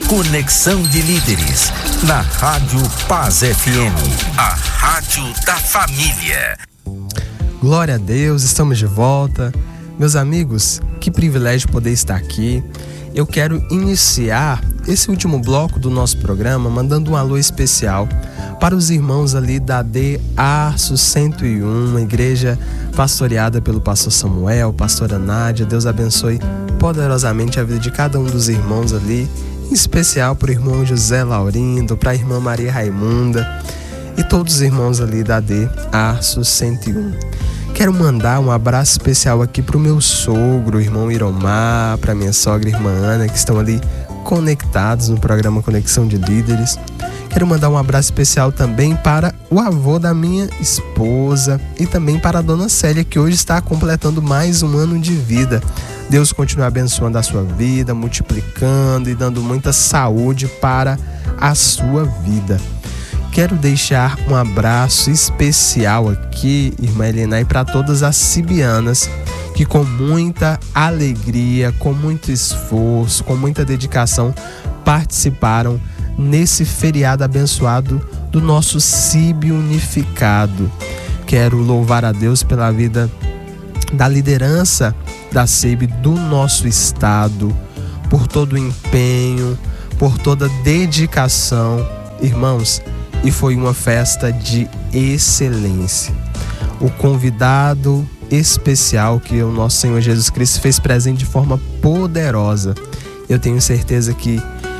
Conexão de Líderes, na Rádio Paz FM, a rádio da família. Glória a Deus, estamos de volta. Meus amigos, que privilégio poder estar aqui. Eu quero iniciar esse último bloco do nosso programa mandando um alô especial para os irmãos ali da Arço 101, uma igreja pastoreada pelo pastor Samuel, pastora Nádia. Deus abençoe poderosamente a vida de cada um dos irmãos ali, em especial para o irmão José Laurindo, para a irmã Maria Raimunda e todos os irmãos ali da Arço 101. Quero mandar um abraço especial aqui para o meu sogro, o irmão Iromar, para minha sogra, irmã Ana, que estão ali conectados no programa Conexão de Líderes. Quero mandar um abraço especial também para o avô da minha esposa e também para a dona Célia, que hoje está completando mais um ano de vida. Deus continue abençoando a sua vida, multiplicando e dando muita saúde para a sua vida. Quero deixar um abraço especial aqui, irmã Helena, e para todas as cibianas que com muita alegria, com muito esforço, com muita dedicação participaram nesse feriado abençoado do nosso CIB Unificado. Quero louvar a Deus pela vida da liderança da CIB do nosso estado, por todo o empenho, por toda a dedicação, irmãos. E foi uma festa de excelência. O convidado especial que o nosso Senhor Jesus Cristo fez presente de forma poderosa. Eu tenho certeza que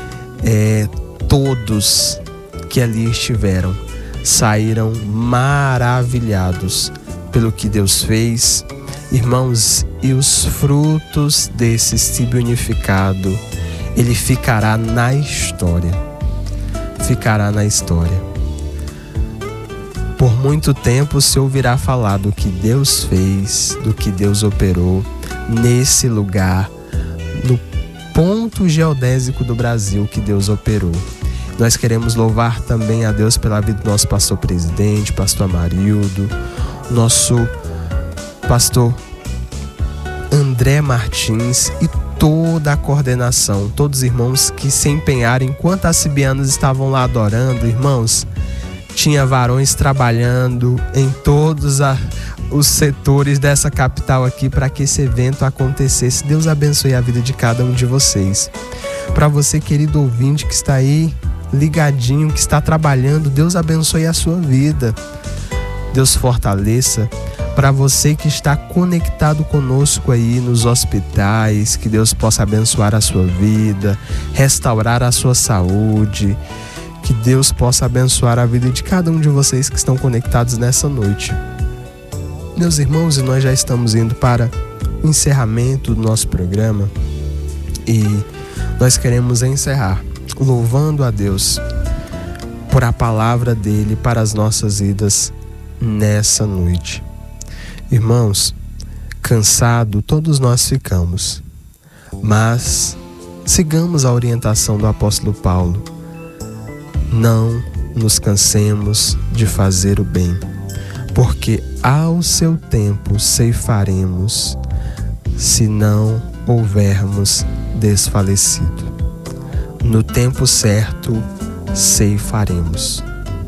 todos que ali estiveram saíram maravilhados pelo que Deus fez. Irmãos, e os frutos desse CIB Unificado, ele ficará na história. Ficará na história. Por muito tempo se ouvirá falar do que Deus fez, do que Deus operou nesse lugar, no ponto geodésico do Brasil que Deus operou. Nós queremos louvar também a Deus pela vida do nosso pastor presidente, pastor Amarildo, nosso pastor André Martins e toda a coordenação, todos os irmãos que se empenharam enquanto as cibianas estavam lá adorando. Irmãos, tinha varões trabalhando em todos os setores dessa capital aqui para que esse evento acontecesse. Deus abençoe a vida de cada um de vocês. Para você, querido ouvinte que está aí ligadinho, que está trabalhando, Deus abençoe a sua vida. Deus fortaleça. Para você que está conectado conosco aí nos hospitais, que Deus possa abençoar a sua vida, restaurar a sua saúde, que Deus possa abençoar a vida de cada um de vocês que estão conectados nessa noite. Meus irmãos, e nós já estamos indo para o encerramento do nosso programa e nós queremos encerrar louvando a Deus por a palavra dele para as nossas vidas nessa noite. Irmãos, cansado todos nós ficamos, mas sigamos a orientação do apóstolo Paulo. Não nos cansemos de fazer o bem, porque ao seu tempo ceifaremos, se não houvermos desfalecido. No tempo certo ceifaremos.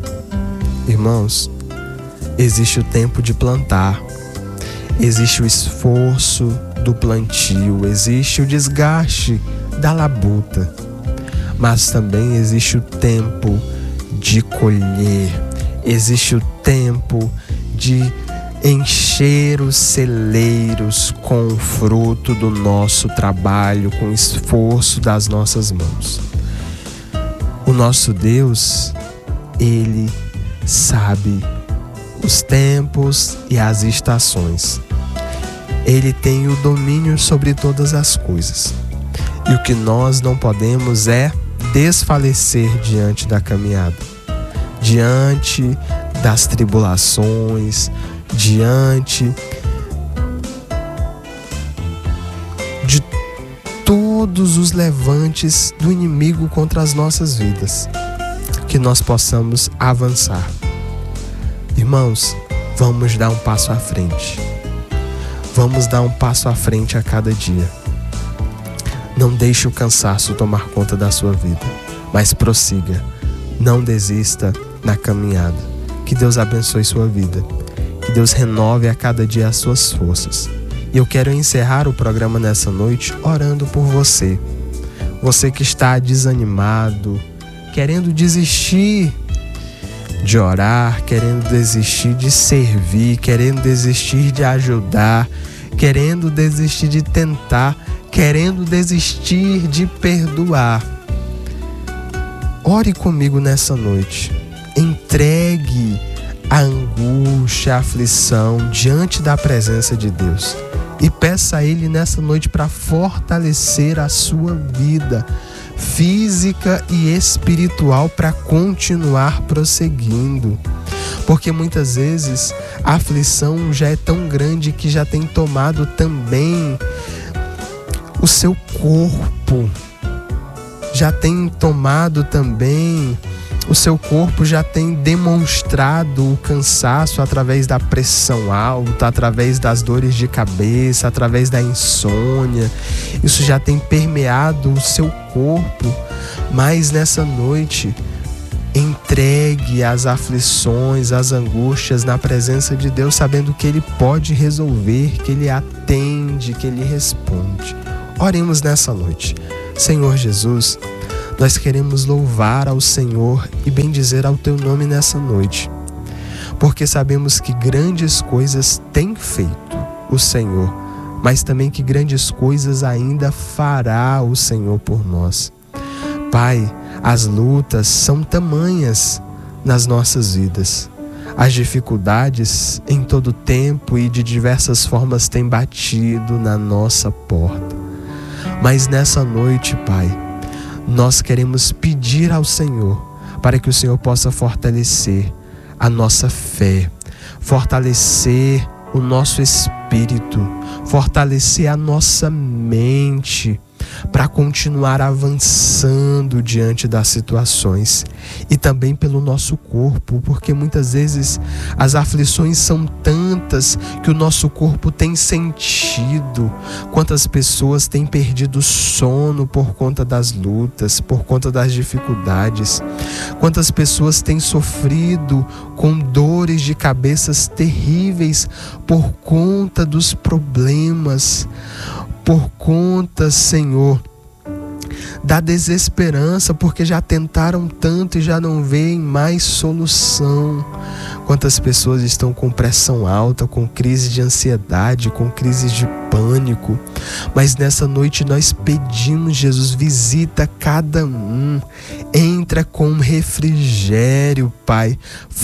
Irmãos, existe o tempo de plantar, existe o esforço do plantio, existe o desgaste da labuta, mas também existe o tempo de colher, existe o tempo de encher os celeiros com o fruto do nosso trabalho, com o esforço das nossas mãos. O nosso Deus, Ele sabe os tempos e as estações. Ele tem o domínio sobre todas as coisas. E o que nós não podemos é desfalecer diante da caminhada, diante das tribulações, diante de todos os levantes do inimigo contra as nossas vidas, que nós possamos avançar. Irmãos, vamos dar um passo à frente. Vamos dar um passo à frente a cada dia. Não deixe o cansaço tomar conta da sua vida, mas prossiga. Não desista na caminhada. Que Deus abençoe sua vida. Que Deus renove a cada dia as suas forças. E eu quero encerrar o programa nessa noite orando por você. Você que está desanimado, querendo desistir de orar, querendo desistir de servir, querendo desistir de ajudar, querendo desistir de tentar, querendo desistir de perdoar. Ore comigo nessa noite. Entregue a angústia, a aflição diante da presença de Deus. E peça a Ele nessa noite para fortalecer a sua vida física e espiritual para continuar prosseguindo. Porque muitas vezes a aflição já é tão grande que já tem tomado também o seu corpo. Já tem tomado também o seu corpo, já tem demonstrado o cansaço através da pressão alta, através das dores de cabeça, através da insônia. Isso já tem permeado o seu corpo. Mas nessa noite, entregue as aflições, as angústias na presença de Deus, sabendo que Ele pode resolver, que Ele atende, que Ele responde. Oremos nessa noite. Senhor Jesus, nós queremos louvar ao Senhor e bendizer ao Teu nome nessa noite, porque sabemos que grandes coisas tem feito o Senhor, mas também que grandes coisas ainda fará o Senhor por nós. Pai, as lutas são tamanhas nas nossas vidas. As dificuldades em todo tempo e de diversas formas têm batido na nossa porta. Mas nessa noite, Pai, nós queremos pedir ao Senhor para que o Senhor possa fortalecer a nossa fé, fortalecer o nosso espírito, fortalecer a nossa mente, para continuar avançando diante das situações, e também pelo nosso corpo, porque muitas vezes as aflições são tantas que o nosso corpo tem sentido. Quantas pessoas têm perdido o sono por conta das lutas, por conta das dificuldades? Quantas pessoas têm sofrido com dores de cabeças terríveis por conta dos problemas, por conta, Senhor, da desesperança, porque já tentaram tanto e já não veem mais solução. Quantas pessoas estão com pressão alta, com crise de ansiedade, com crise de pânico. Mas nessa noite nós pedimos, Jesus, visita cada um, entra com refrigério, Pai,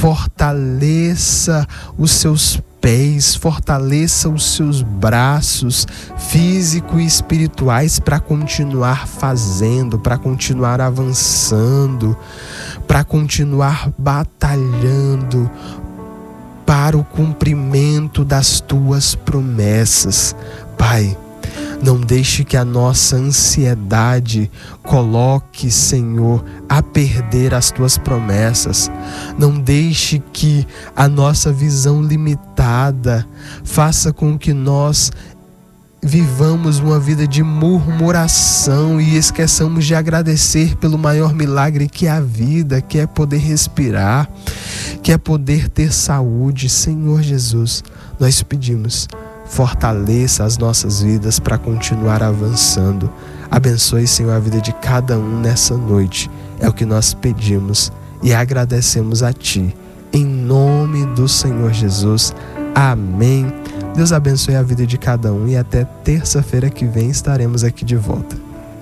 fortaleça os seus pés, fortaleça os seus braços físicos e espirituais para continuar fazendo, para continuar avançando, para continuar batalhando para o cumprimento das tuas promessas. Pai, não deixe que a nossa ansiedade coloque, Senhor, a perder as tuas promessas. Não deixe que a nossa visão limitada faça com que nós vivamos uma vida de murmuração e esqueçamos de agradecer pelo maior milagre que é a vida, que é poder respirar, que é poder ter saúde. Senhor Jesus, nós pedimos, fortaleça as nossas vidas para continuar avançando. Abençoe, Senhor, a vida de cada um nessa noite. É o que nós pedimos e agradecemos a Ti. Em nome do Senhor Jesus. Amém. Deus abençoe a vida de cada um e até terça-feira que vem estaremos aqui de volta.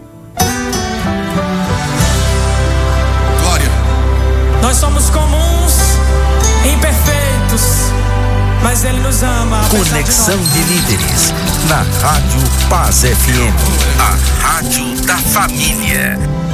Glória. Nós somos comuns, imperfeitos, mas Ele nos ama. Conexão de Líderes, na Rádio Paz FM, a rádio da família.